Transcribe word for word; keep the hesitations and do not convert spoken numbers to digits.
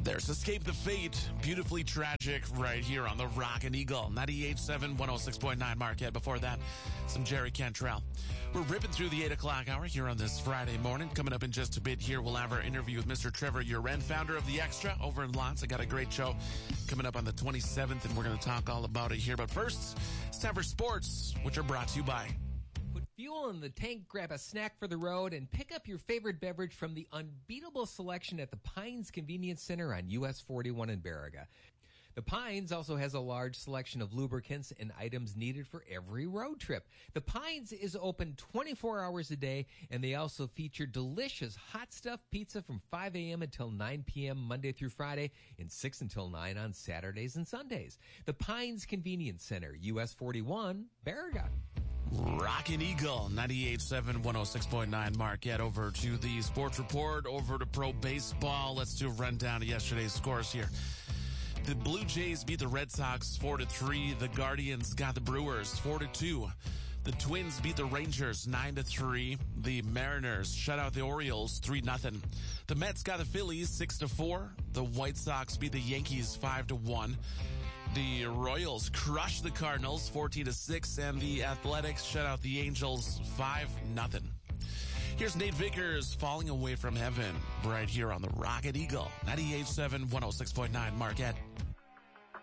There's Escape the Fate, beautifully tragic, right here on the Rockin' Eagle, ninety-eight point seven, one oh six point nine Marquette. Before that, some Jerry Cantrell. We're ripping through the eight o'clock hour here on this Friday morning. Coming up in just a bit here, we'll have our interview with Mister Trevor Uren, founder of The Extra over in Lance. I got a great show coming up on the twenty-seventh, and we're going to talk all about it here. But first, it's time for sports, which are brought to you by... Put fuel in the tank, grab a snack for the road, and pick up your favorite beverage from the unbeatable selection at the Pines Convenience Center on U S forty-one in Baraga. The Pines also has a large selection of lubricants and items needed for every road trip. The Pines is open twenty-four hours a day, and they also feature delicious hot stuffed pizza from five a.m. until nine p.m. Monday through Friday and six until nine on Saturdays and Sundays. The Pines Convenience Center, U S forty-one, Baraga. Rockin' Eagle, ninety-eight point seven, one oh six point nine Marquette. Over to the sports report, over to pro baseball. Let's do a rundown of yesterday's scores here. The Blue Jays beat the Red Sox four to three. The Guardians got the Brewers four to two. The Twins beat the Rangers nine to three. The Mariners shut out the Orioles three nothing. The Mets got the Phillies six to four. The White Sox beat the Yankees five to one. The Royals crushed the Cardinals fourteen to six, and the Athletics shut out the Angels five nothing. Here's Nate Vickers, Falling Away from Heaven, right here on the Rocket Eagle, ninety-eight point seven, one oh six point nine Marquette.